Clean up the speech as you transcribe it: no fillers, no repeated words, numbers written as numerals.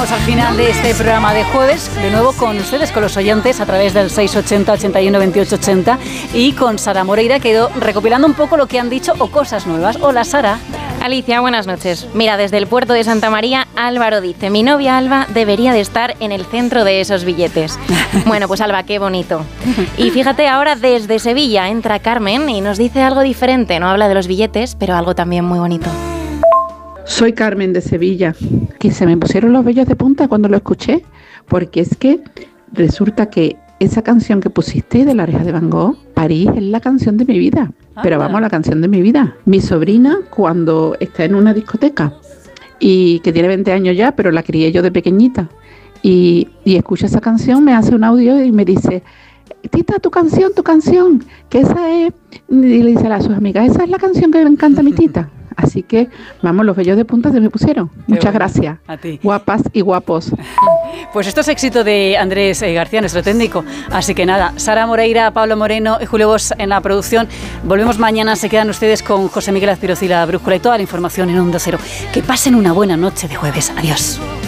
llegamos al final de este programa de jueves, de nuevo con ustedes, con los oyentes, a través del 680 81 28 80 y con Sara Moreira, que ha ido recopilando un poco lo que han dicho o cosas nuevas. Hola, Sara. Alicia, buenas noches. Mira, desde el puerto de Santa María, Álvaro dice: mi novia Alba debería de estar en el centro de esos billetes. Bueno, pues Alba, qué bonito. Y fíjate, ahora desde Sevilla entra Carmen y nos dice algo diferente. No habla de los billetes, pero algo también muy bonito. Soy Carmen de Sevilla, que se me pusieron los vellos de punta cuando lo escuché, porque es que resulta que esa canción que pusiste de La Oreja de Van Gogh, París, es la canción de mi vida. Pero vamos, la canción de mi vida. Mi sobrina, cuando está en una discoteca, y que tiene 20 años ya, pero la crié yo de pequeñita, y escucha esa canción, me hace un audio y me dice: Tita, tu canción, que esa es... Y le dice a sus amigas: esa es la canción que me encanta a mi tita. Así que, vamos, los vellos de punta se me pusieron. Muchas gracias. A ti. Guapas y guapos. Pues esto es éxito de Andrés García, nuestro técnico. Así que nada, Sara Moreira, Pablo Moreno y Julio Bosch en la producción. Volvemos mañana, se quedan ustedes con José Miguel Azpiroz y La Brújula y toda la información en Onda Cero. Que pasen una buena noche de jueves. Adiós.